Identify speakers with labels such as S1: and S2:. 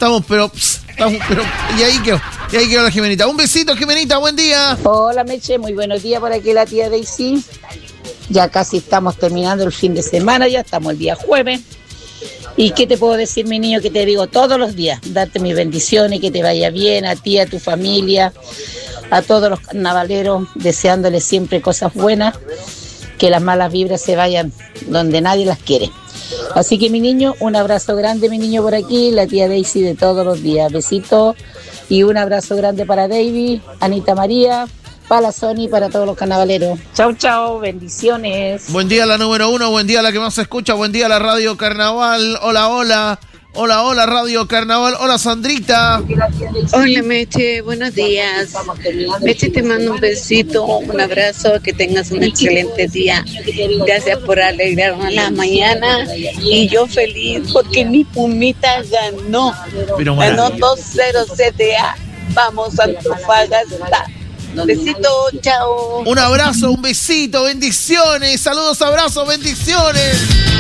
S1: Estamos, pero y ahí quedó la Jimenita. Un besito, Jimenita, buen día.
S2: Hola, Meche, muy buenos días por aquí la tía Daisy. Ya casi estamos terminando el fin de semana, ya estamos el día jueves. ¿Y qué te puedo decir, mi niño, que te digo todos los días? Darte mis bendiciones, que te vaya bien a ti, a tu familia, a todos los carnavaleros, deseándoles siempre cosas buenas, que las malas vibras se vayan donde nadie las quiere. Así que, mi niño, un abrazo grande, mi niño, por aquí, la tía Daisy de todos los días. Besitos y un abrazo grande para David, Anita María, para la Sony, para todos los carnavaleros. Chau, chau, bendiciones.
S1: Buen día la número 1, buen día la que más se escucha, buen día la Radio Carnaval. Hola, hola. Hola, hola, Radio Carnaval. Hola, Sandrita.
S3: Hola, Meche, buenos días. Meche, te mando un besito, un abrazo, que tengas un excelente día. Gracias por alegrarme la mañana. Y yo feliz porque mi Pumita ganó. Ganó 2-0 CTA. Vamos, Antofagasta. Besito, chao.
S1: Un abrazo, un besito, bendiciones. Saludos, abrazos, bendiciones.